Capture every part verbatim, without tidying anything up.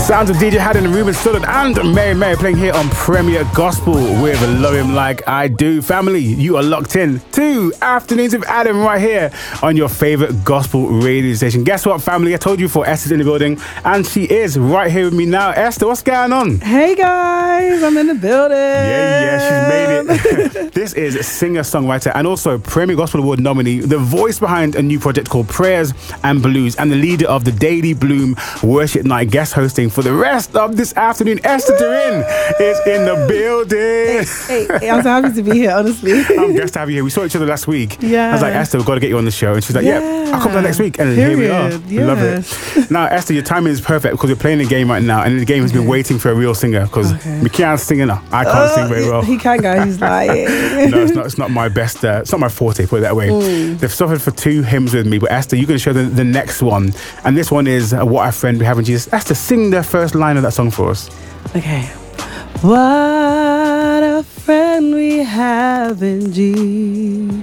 Sounds of D J Haddon and Ruben Studdard and Mary Mary playing here on Premier Gospel with Love Him Like I Do. Family, you are locked in to Afternoons with Adam right here on your favourite gospel radio station. Guess what, family? I told you before, Esther's in the building and she is right here with me now. Esther, what's going on? Hey guys, I'm in the building. Yeah, yeah, she's made it. This is singer-songwriter and also Premier Gospel Award nominee, the voice behind a new project called Prayers and Blues and the leader of the Daily Bloom Worship Night, guest hosting for the rest of this afternoon. Esther Turin is in the building. Hey, hey, hey, I'm so happy to be here, honestly. I'm glad to have you here. We saw each other last week. Yeah. I was like, Esther, we've got to get you on the show. And she's like, yeah, yeah I'll come down next week. And Period. Here we are. Yes. Love it. Now, Esther, your timing is perfect because we're playing a game right now and the game has been waiting for a real singer because okay. we can't sing enough. I can't uh, sing very well. He can, guys. He's lying. No, it's not, it's not my best, uh, it's not my forte, put it that way. Mm. They've suffered for two hymns with me, but Esther, you're going to show the, the next one. And this one is uh, What a Friend We Have in Jesus. Esther, sing the first line of that song for us. Okay. What a friend we have in Jesus.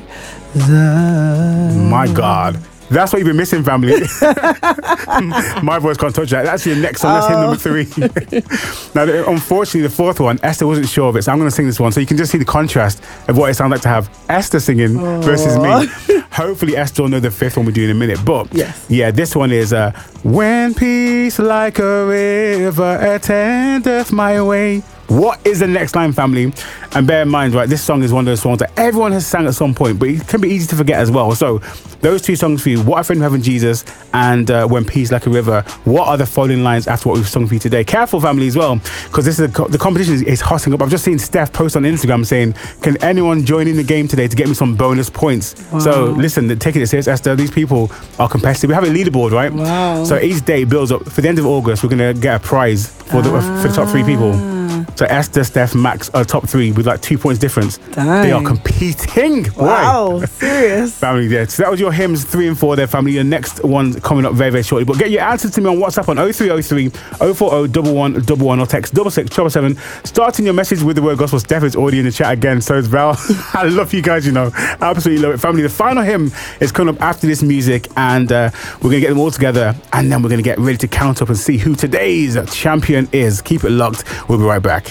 My God. That's what you've been missing, family. My voice can't touch that. That's your next song. That's oh. hymn number three. Now, unfortunately, the fourth one, Esther wasn't sure of it, so I'm going to sing this one so you can just see the contrast of what it sounds like to have Esther singing oh. versus me. Hopefully, Esther will know the fifth one we do in a minute. But yes. yeah, this one is uh, When peace like a river attendeth my way. What is the next line, family? And bear in mind, right, this song is one of those songs that everyone has sang at some point, but it can be easy to forget as well. So those two songs for you, What a Friend We Have in Jesus and uh, When Peace Like a River, what are the following lines after what we've sung for you today? Careful, family, as well, because this is a co- the competition is, is hotting up. I've just seen Steph post on Instagram saying, can anyone join in the game today to get me some bonus points? Wow. So listen, taking it serious, Esther, these people are competitive. We have a leaderboard, right? Wow. So each day builds up. For the end of August, we're going to get a prize for the, ah. for the top three people. So Esther, Steph, Max are top three with like two points difference. Dang. They are competing. Wow, right. Serious. Family there. So that was your hymns three and four there, family. Your next one's coming up very, very shortly. But get your answers to me on WhatsApp on oh three oh three, oh four oh, one one one one or text double six seven seven seven. Starting your message with the word gospel. Steph is already in the chat again. So is Val. I love you guys, you know. Absolutely love it. Family, the final hymn is coming up after this music and uh, we're going to get them all together and then we're going to get ready to count up and see who today's champion is. Keep it locked. We'll be right back.